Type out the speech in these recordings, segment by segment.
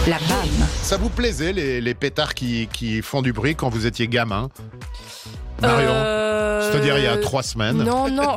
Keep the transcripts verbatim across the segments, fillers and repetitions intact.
La B A M. Ça vous plaisait les, les pétards qui, qui font du bruit quand vous étiez gamin, Marion? Euh... C'est-à-dire il y a trois semaines. Non, non.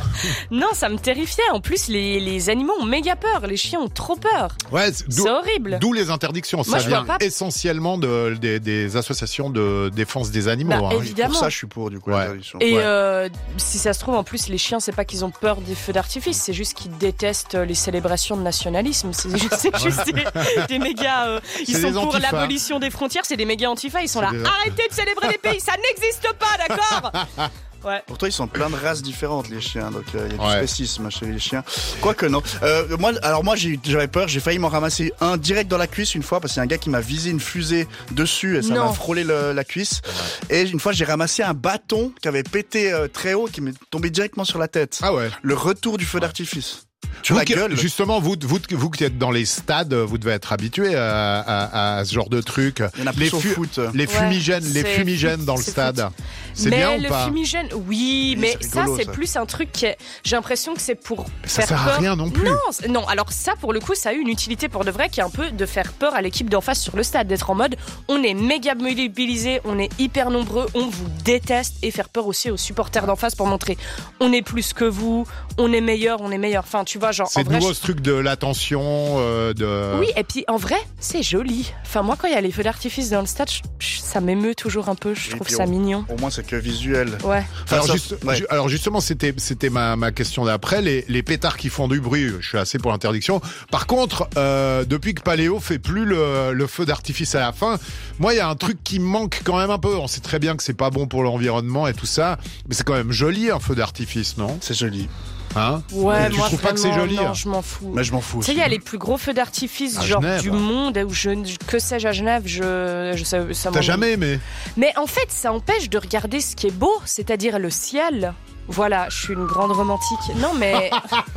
Non, ça me terrifiait. En plus, les, les animaux ont méga peur. Les chiens ont trop peur. Ouais, c'est, c'est horrible. D'où les interdictions. Moi, ça vient pas... essentiellement de, de, des associations de défense des animaux. Bah, hein. évidemment. Pour ça, je suis pour, du coup, ouais. l'interdiction. Et ouais. euh, si ça se trouve, en plus, les chiens, c'est pas qu'ils ont peur des feux d'artifice, c'est juste qu'ils détestent les célébrations de nationalisme. C'est juste, c'est juste des, des méga... Euh, ils c'est sont pour antifas. L'abolition des frontières, c'est des méga antifas. Ils sont c'est là, des... arrêtez de célébrer les pays, ça n'existe pas, d'accord? Ouais. Pourtant, ils sont plein de races différentes, les chiens. Donc, il euh, y a du ouais. spécisme chez les chiens. Quoique, non. Euh, moi, alors, moi, j'ai, j'avais peur. J'ai failli m'en ramasser un direct dans la cuisse une fois parce qu'il y a un gars qui m'a visé une fusée dessus et ça non. m'a frôlé le, la cuisse. Et une fois, j'ai ramassé un bâton qui avait pété euh, très haut, qui m'est tombé directement sur la tête. Ah ouais. Le retour du feu d'artifice. Sur Vous la qui, gueule. justement, vous, vous, vous qui êtes dans les stades, vous devez être habitué à, à, à ce genre de truc. Il y en a les, plus au fu- foot. les ouais, fumigènes, les fumigènes dans le c'est stade. foot. C'est mais bien le ou pas? fumigène, oui, Oui, mais c'est ça rigolo, c'est ça. plus un truc qui est... j'ai l'impression que c'est pour Ça faire sert peur. à rien non plus. Non, c'est- non, alors ça pour le coup, ça a eu une utilité pour de vrai qui est un peu de faire peur à l'équipe d'en face sur le stade, d'être en mode on est méga mobilisés, on est hyper nombreux, on vous déteste et faire peur aussi aux supporters d'en face pour montrer on est plus que vous, on est meilleur, on est meilleur. Enfin, tu vois, genre C'est en de vrai, nouveau je- ce truc de l'attention, euh, de. Oui, et puis en vrai, c'est joli. Enfin, moi, quand il y a les feux d'artifice dans le stade, je- je- ça m'émeut toujours un peu. Je Et trouve puis ça on- mignon. Au moins, c'est que visuel. Ouais. Alors, ça, juste- ouais. ju- alors justement, c'était c'était ma, ma question d'après. Les, les pétards qui font du bruit, je suis assez pour l'interdiction. Par contre, euh, depuis que Paléo fait plus le, le feu d'artifice à la fin, moi, il y a un truc qui me manque quand même un peu. On sait très bien que c'est pas bon pour l'environnement et tout ça, mais c'est quand même joli un feu d'artifice, non? C'est joli. Hein? Ouais, tu moi, trouves pas que c'est vraiment, joli? non, hein je m'en fous. Mais je m'en fous Tu sais, aussi. il y a les plus gros feux d'artifice À genre Genève. du monde, ou je, que sais-je à Genève, je, je ça, ça T'as m'en- jamais aimé? Mais en fait, ça empêche de regarder ce qui est beau, c'est-à-dire le ciel. Voilà, je suis une grande romantique. Non, mais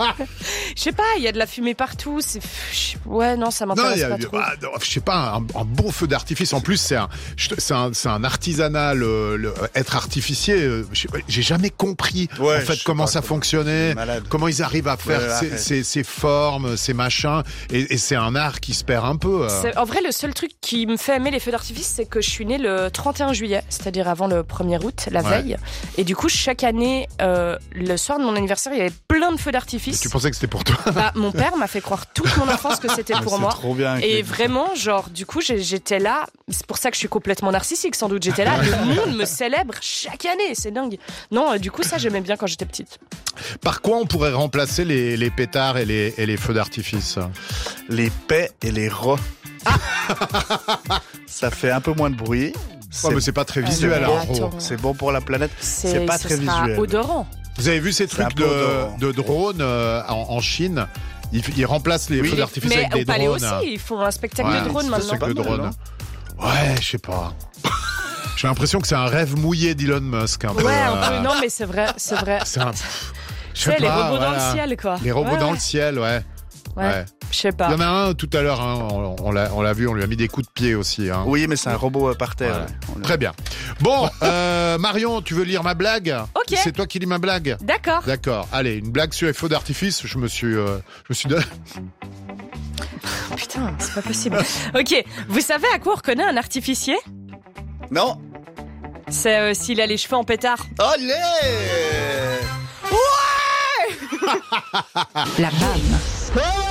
je sais pas, il y a de la fumée partout. C'est je- ouais, non, ça Non, m'intéresse il y a, pas trop. bah, non, je sais pas, un, un beau feu d'artifice. En plus, c'est un, je- c'est un, c'est un artisanat. Le, le- être artificier, euh, je sais pas, j'ai jamais compris Ouais, en fait je sais comment pas, ça comment- fonctionnait, Malade. comment ils arrivent à faire Ouais, ces, arrête. ces, ces formes, ces machins. Et, et c'est un art qui se perd un peu. euh. C'est- En vrai, le seul truc qui me fait aimer les feux d'artifice, c'est que je suis née le trente et un juillet, c'est-à-dire avant le premier août, la Ouais. veille. Et du coup, chaque année, euh, le soir de mon anniversaire, il y avait plein de feux Et d'artifice. tu pensais que c'était pour toi? Bah, mon père m'a fait croire toute mon enfance que c'était pour C'est moi. trop bien. avec Et les- vraiment, genre, du coup, j'ai- j'étais là. C'est pour ça que je suis complètement narcissique, sans doute. J'étais là. Le monde me célèbre chaque année. C'est dingue. Non, euh, du coup, ça, j'aimais bien quand j'étais petite. Par quoi on pourrait remplacer les, les pétards et les, et les feux d'artifice? Les paix et les rats. Ça fait un peu moins de bruit. Oh, mais c'est pas très Ah, visuel. mais alors. attends. C'est bon pour la planète. C'est C'est pas ce très sera visuel. odorant. Vous avez vu ces C'est un trucs peu de, odorant. de drones euh, en, en Chine? Ils, ils remplacent les Oui. feux d'artifice Mais avec des au palais drones. aussi, ils font un spectacle Ouais, de drone c'est maintenant. ça, Pas de mal, drone. non Ouais, je sais pas. J'ai l'impression que c'est un rêve mouillé d'Elon Musk. Un peu, Ouais, un euh, peu. Non, mais c'est vrai, c'est vrai. C'est un... Tu Je sais sais, les pas, robots dans voilà. le ciel, quoi. Les robots Ouais, dans ouais. le ciel, ouais. Ouais. Ouais. Je sais Il pas. y en a un tout à l'heure, hein, on, on l'a, on l'a vu, on lui a mis des coups de pied aussi. Hein. Oui, mais c'est un robot euh, par terre. Ouais. ouais. On- Très bien. Bon, euh, Marion, tu veux lire ma blague? Ok. C'est toi qui lis ma blague? D'accord. D'accord. Allez, une blague sur les feux d'artifice. Je me suis, euh, je me suis donné. Putain, c'est pas possible. Ok. Vous savez à quoi on reconnaît un artificier? Non. C'est euh, s'il a les cheveux en pétard. Allez. Ouais! La B A M. Ah